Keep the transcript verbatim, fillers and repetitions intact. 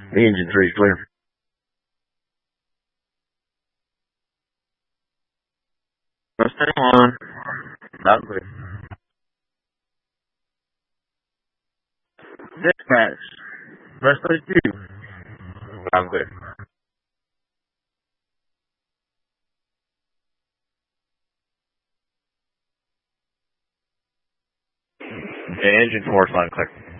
The engine three is clear. Mustang one. Loud and clear. Dispatch. Press thirty-two. Loud and clear. Okay, engine four is loud and clear.